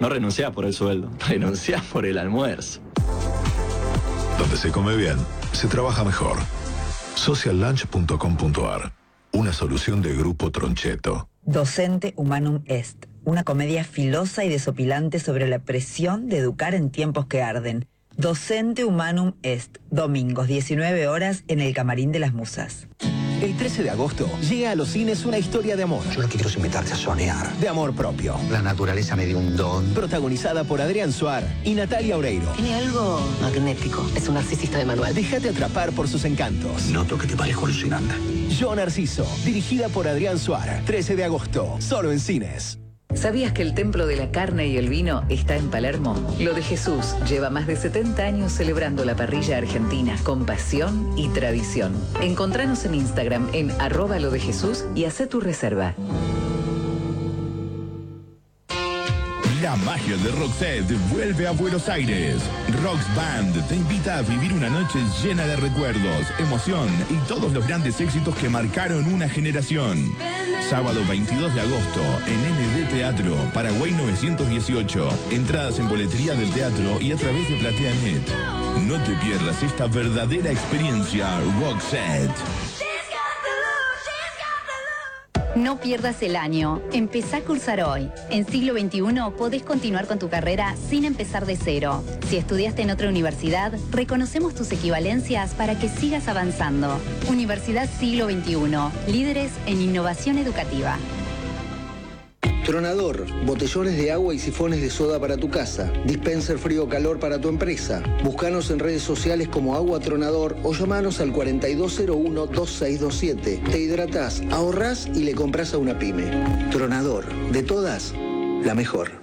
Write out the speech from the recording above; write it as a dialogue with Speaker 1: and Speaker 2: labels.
Speaker 1: No renunciás por el sueldo, renunciás por el almuerzo.
Speaker 2: Donde se come bien, se trabaja mejor. Sociallunch.com.ar. Una solución de Grupo Tronchetto.
Speaker 3: Docente Humanum Est. Una comedia filosa y desopilante sobre la presión de educar en tiempos que arden. Docente Humanum Est. Domingos, 19 horas, en el Camarín de las Musas.
Speaker 4: El 13 de agosto llega a los cines una historia de amor.
Speaker 5: Yo lo que quiero es invitarte a soñar.
Speaker 4: De amor propio.
Speaker 5: La naturaleza me dio un don.
Speaker 4: Protagonizada por Adrián Suar y Natalia Oreiro.
Speaker 6: Tiene algo magnético. Es un narcisista de manual.
Speaker 4: Déjate atrapar por sus encantos.
Speaker 5: Noto que te parezco alucinante.
Speaker 4: Yo Narciso, dirigida por Adrián Suar. 13 de agosto, solo en cines.
Speaker 7: ¿Sabías que el templo de la carne y el vino está en Palermo? Lo de Jesús lleva más de 70 años celebrando la parrilla argentina con pasión y tradición. Encontranos en Instagram en @lodejesús y hacé tu reserva.
Speaker 8: La magia de Roxette vuelve a Buenos Aires. Rox Band te invita a vivir una noche llena de recuerdos, emoción y todos los grandes éxitos que marcaron una generación. Sábado 22 de agosto en ND Teatro, Paraguay 918. Entradas en boletería del teatro y a través de PlateaNet. No te pierdas esta verdadera experiencia Roxette.
Speaker 9: No pierdas el año. Empezá a cursar hoy. En siglo XXI podés continuar con tu carrera sin empezar de cero. Si estudiaste en otra universidad, reconocemos tus equivalencias para que sigas avanzando. Universidad Siglo XXI. Líderes en innovación educativa.
Speaker 10: Tronador, botellones de agua y sifones de soda para tu casa. Dispenser frío-calor para tu empresa. Búscanos en redes sociales como Agua Tronador o llamanos al 4201-2627. Te hidratás, ahorrás y le compras a una pyme. Tronador, de todas, la mejor.